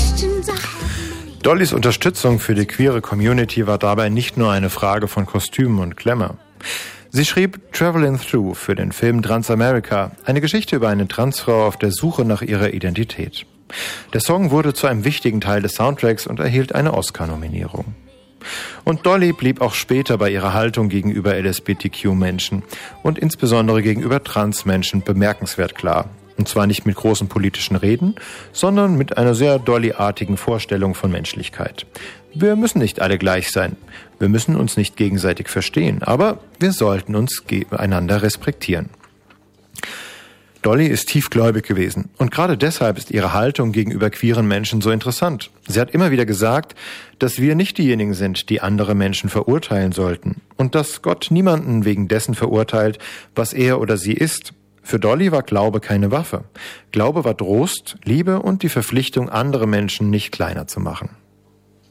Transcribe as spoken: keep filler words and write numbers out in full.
Dollys Unterstützung für die queere Community war dabei nicht nur eine Frage von Kostümen und Glamour. Sie schrieb Travelin' Through für den Film Transamerica, eine Geschichte über eine Transfrau auf der Suche nach ihrer Identität. Der Song wurde zu einem wichtigen Teil des Soundtracks und erhielt eine Oscar-Nominierung. Und Dolly blieb auch später bei ihrer Haltung gegenüber L S B T Q-Menschen und insbesondere gegenüber Trans-Menschen bemerkenswert klar. Und zwar nicht mit großen politischen Reden, sondern mit einer sehr Dolly-artigen Vorstellung von Menschlichkeit. Wir müssen nicht alle gleich sein. Wir müssen uns nicht gegenseitig verstehen, aber wir sollten uns einander respektieren. Dolly ist tiefgläubig gewesen und gerade deshalb ist ihre Haltung gegenüber queeren Menschen so interessant. Sie hat immer wieder gesagt, dass wir nicht diejenigen sind, die andere Menschen verurteilen sollten und dass Gott niemanden wegen dessen verurteilt, was er oder sie ist. Für Dolly war Glaube keine Waffe. Glaube war Trost, Liebe und die Verpflichtung, andere Menschen nicht kleiner zu machen.